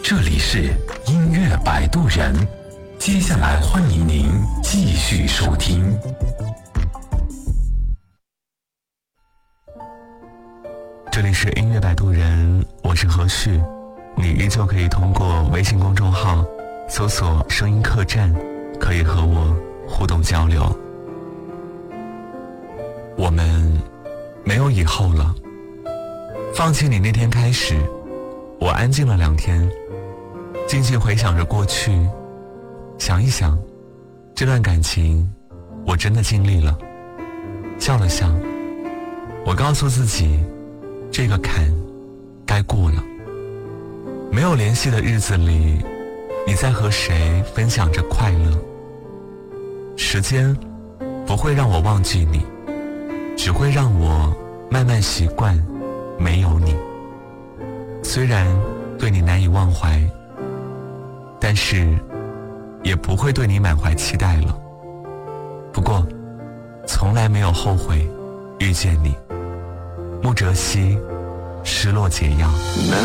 这里是音乐摆渡人，接下来欢迎您继续收听。 这里是音乐摆渡人，我是何旭，你依旧可以通过微信公众号搜索声音客栈，可以和我互动交流。我们没有以后了，放弃你那天开始，我安静了2天，静静回想着过去，想一想这段感情我真的尽力了。笑了笑，我告诉自己这个坎该过了。没有联系的日子里，你在和谁分享着快乐？时间不会让我忘记你，只会让我慢慢习惯没有你。虽然对你难以忘怀，但是也不会对你满怀期待了。不过从来没有后悔遇见你。穆哲熙，失落解药。